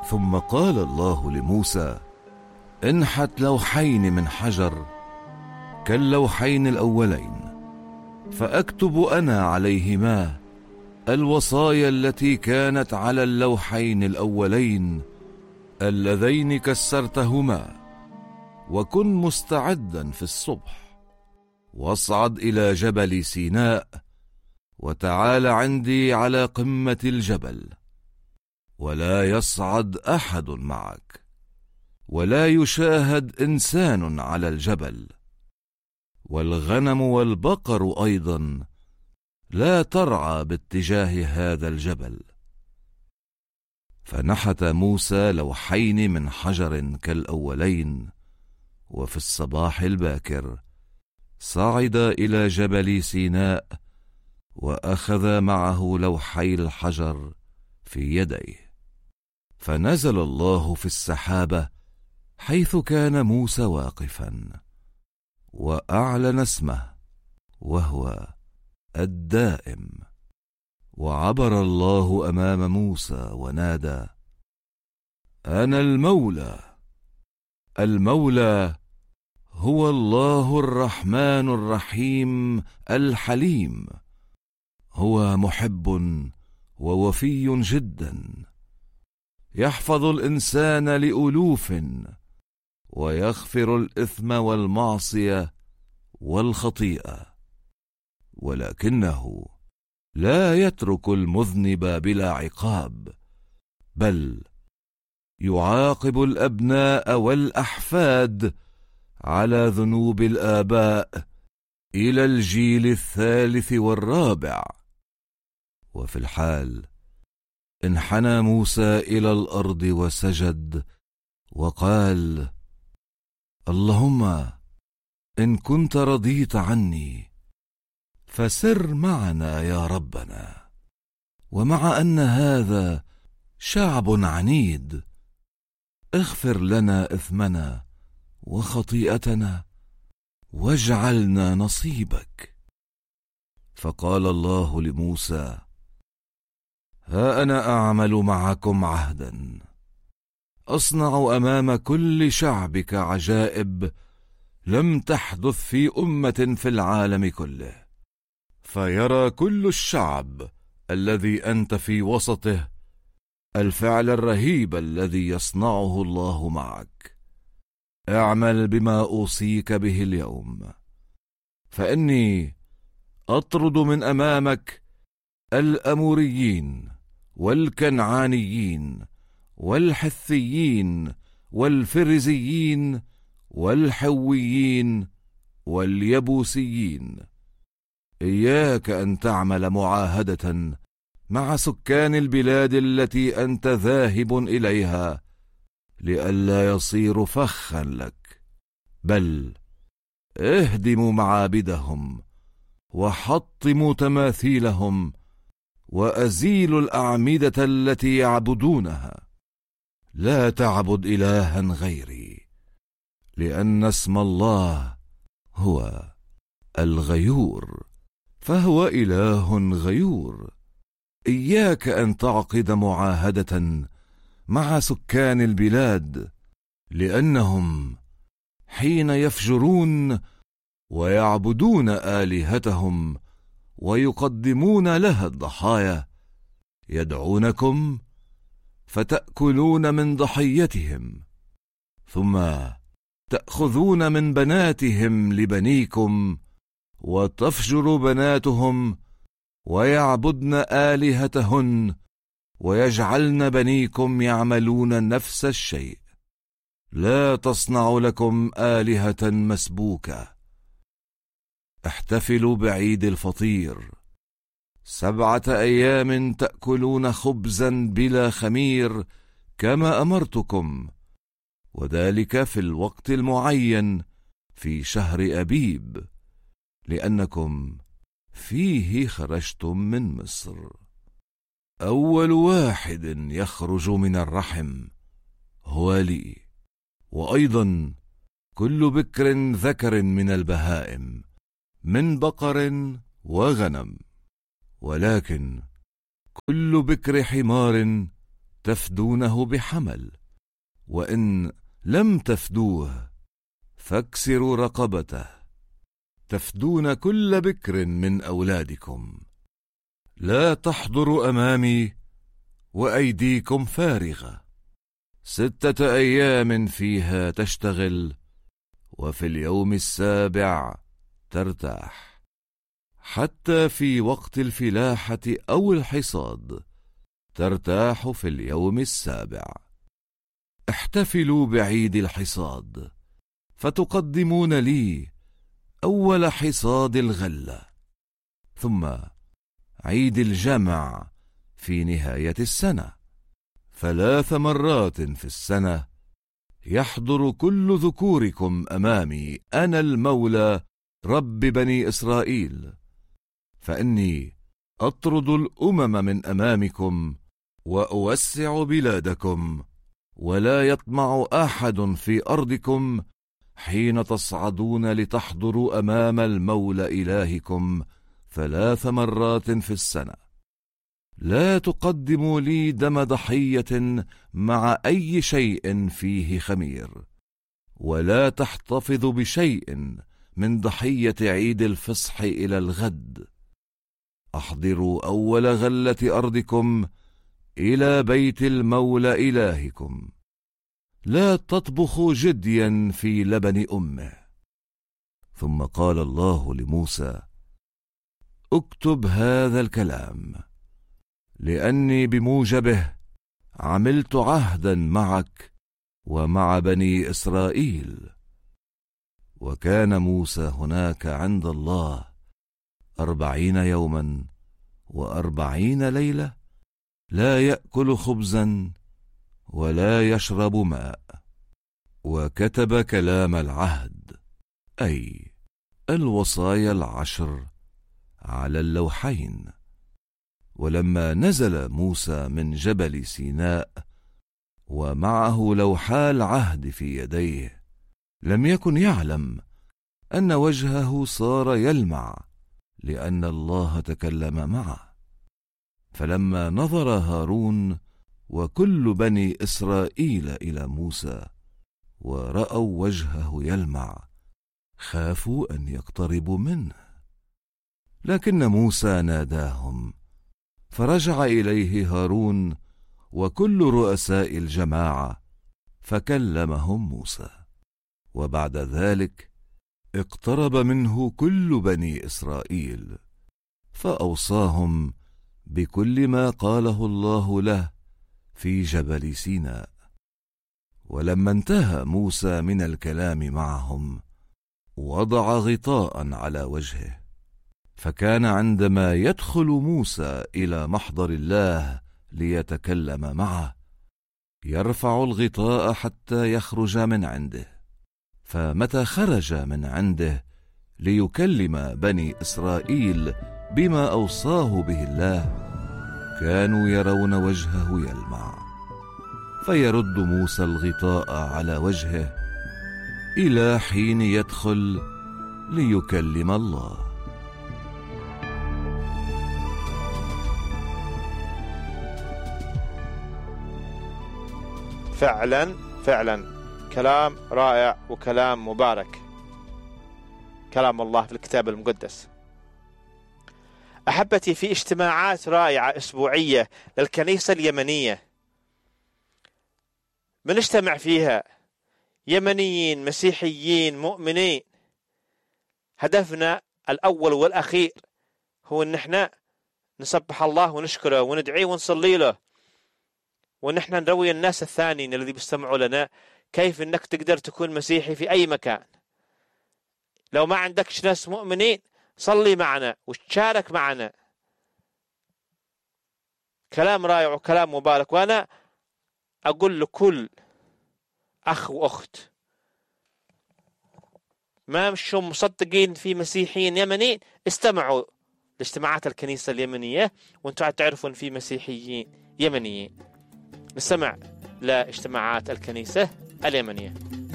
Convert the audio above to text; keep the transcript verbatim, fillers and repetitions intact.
ثم قال الله لموسى: انحت لوحين من حجر كاللوحين الأولين، فأكتب أنا عليهما الوصايا التي كانت على اللوحين الأولين اللذين كسرتهما. وكن مستعدا في الصبح، واصعد إلى جبل سيناء، وتعال عندي على قمة الجبل، ولا يصعد أحد معك، ولا يشاهد إنسان على الجبل، والغنم والبقر أيضا لا ترعى باتجاه هذا الجبل. فنحت موسى لوحين من حجر كالأولين، وفي الصباح الباكر صعد إلى جبل سيناء، وأخذ معه لوحي الحجر في يديه. فنزل الله في السحابة حيث كان موسى واقفا، وأعلن اسمه وهو الدائم. وعبر الله أمام موسى ونادى: أنا المولى. المولى هو الله الرحمن الرحيم الحليم، هو محب ووفي جدا، يحفظ الإنسان لألوف، ويغفر الإثم والمعصية والخطيئة، ولكنه لا يترك المذنب بلا عقاب، بل يعاقب الأبناء والأحفاد على ذنوب الآباء إلى الجيل الثالث والرابع. وفي الحال انحنى موسى إلى الأرض وسجد وقال: اللهم إن كنت رضيت عني فسر معنا يا ربنا، ومع أن هذا شعب عنيد اغفر لنا إثمنا وخطيئتنا واجعلنا نصيبك. فقال الله لموسى: ها أنا أعمل معكم عهدا، أصنع أمام كل شعبك عجائب لم تحدث في أمة في العالم كله، فيرى كل الشعب الذي أنت في وسطه الفعل الرهيب الذي يصنعه الله معك. اعمل بما أوصيك به اليوم، فإني أطرد من أمامك الأموريين والكنعانيين والحثيين والفرزيين والحويين واليبوسيين. إياك أن تعمل معاهدة مع سكان البلاد التي أنت ذاهب إليها لئلا يصير فخا لك، بل اهدموا معابدهم وحطموا تماثيلهم وأزيلوا الأعمدة التي يعبدونها. لا تعبد إلها غيري، لأن اسم الله هو الغيور، فهو إله غيور. إياك أن تعقد معاهدة مع سكان البلاد، لأنهم حين يفجرون ويعبدون آلهتهم ويقدمون لها الضحايا يدعونكم فتأكلون من ضحيتهم، ثم تأخذون من بناتهم لبنيكم وتفجر بناتهم ويعبدن آلهتهن ويجعلن بنيكم يعملون نفس الشيء. لا تصنع لكم آلهة مسبوكة. احتفلوا بعيد الفطير، سبعة أيام تأكلون خبزا بلا خمير كما أمرتكم، وذلك في الوقت المعين في شهر أبيب، لأنكم فيه خرجتم من مصر. أول واحد يخرج من الرحم هو لي، وأيضا كل بكر ذكر من البهائم من بقر وغنم، ولكن كل بكر حمار تفدونه بحمل، وإن لم تفدوه فاكسروا رقبته، تفدون كل بكر من أولادكم. لا تحضروا أمامي وأيديكم فارغة. ستة أيام فيها تشتغل، وفي اليوم السابع ترتاح، حتى في وقت الفلاحة أو الحصاد ترتاح في اليوم السابع. احتفلوا بعيد الحصاد، فتقدمون لي أول حصاد الغلة، ثم عيد الجمع في نهاية السنة. ثلاث مرات في السنة يحضر كل ذكوركم أمامي أنا المولى رب بني إسرائيل، فإني أطرد الأمم من أمامكم وأوسع بلادكم، ولا يطمع أحد في أرضكم حين تصعدون لتحضروا أمام المولى إلهكم ثلاث مرات في السنة. لا تقدموا لي دم ضحية مع أي شيء فيه خمير، ولا تحتفظوا بشيء من ضحية عيد الفصح إلى الغد. أحضروا أول غلة أرضكم إلى بيت المولى إلهكم. لا تطبخوا جديا في لبن أمه. ثم قال الله لموسى: اكتب هذا الكلام، لأني بموجبه عملت عهدا معك ومع بني إسرائيل. وكان موسى هناك عند الله أربعين يوما وأربعين ليلة، لا يأكل خبزا ولا يشرب ماء. وكتب كلام العهد، أي الوصايا العشر، على اللوحين. ولما نزل موسى من جبل سيناء ومعه لوحا العهد في يديه، لم يكن يعلم أن وجهه صار يلمع، لأن الله تكلم معه. فلما نظر هارون وكل بني إسرائيل إلى موسى ورأوا وجهه يلمع، خافوا أن يقتربوا منه. لكن موسى ناداهم، فرجع إليه هارون وكل رؤساء الجماعة، فكلمهم موسى. وبعد ذلك اقترب منه كل بني إسرائيل، فأوصاهم بكل ما قاله الله له في جبل سيناء. ولما انتهى موسى من الكلام معهم، وضع غطاء على وجهه. فكان عندما يدخل موسى إلى محضر الله ليتكلم معه، يرفع الغطاء حتى يخرج من عنده. فمتى خرج من عنده ليكلم بني إسرائيل بما أوصاه به الله، كانوا يرون وجهه يلمع. فيرد موسى الغطاء على وجهه إلى حين يدخل ليكلم الله. فعلا فعلا كلام رائع وكلام مبارك، كلام الله في الكتاب المقدس. أحبتي، في اجتماعات رائعة أسبوعية للكنيسة اليمنية بنجتمع فيها يمنيين مسيحيين مؤمنين. هدفنا الأول والأخير هو أن احنا نسبح الله ونشكره وندعيه ونصلي له، ونحن نروي الناس الثانيين الذي بيستمعوا لنا كيف أنك تقدر تكون مسيحي في أي مكان. لو ما عندكش ناس مؤمنين، صلي معنا وتشارك معنا. كلام رائع وكلام مبارك. وأنا أقول لكل أخ وأخت ما مشوا مصدقين في مسيحيين يمنيين، استمعوا لاجتماعات الكنيسة اليمنية وانتم تعرفون في مسيحيين يمنيين. نستمع لاجتماعات الكنيسة اليمنية.